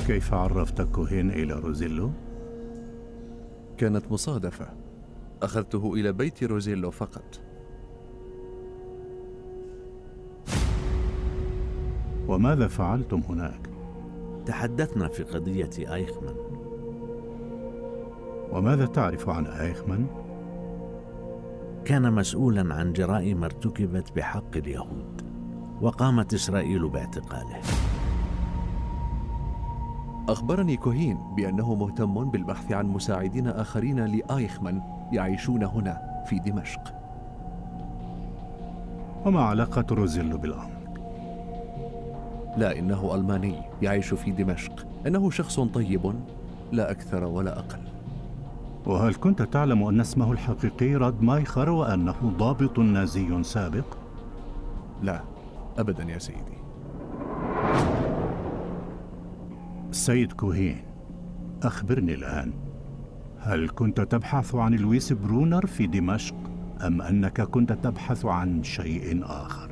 كيف عرفت كوهين إلى روزيلو؟ كانت مصادفة. أخذته إلى بيت روزيلو فقط. وماذا فعلتم هناك؟ تحدثنا في قضية آيخمان. وماذا تعرف عن آيخمان؟ كان مسؤولا عن جرائم ارتكبت بحق اليهود، وقامت إسرائيل باعتقاله. أخبرني كوهين بأنه مهتم بالبحث عن مساعدين آخرين لآيخمان يعيشون هنا في دمشق. وما علاقة روزيلو بالأمر؟ لا، إنه ألماني يعيش في دمشق. إنه شخص طيب، لا أكثر ولا أقل. وهل كنت تعلم أن اسمه الحقيقي رادمايخر وأنه ضابط نازي سابق؟ لا، أبدا يا سيدي. سيد كوهين، أخبرني الآن، هل كنت تبحث عن لويس برونر في دمشق أم أنك كنت تبحث عن شيء آخر؟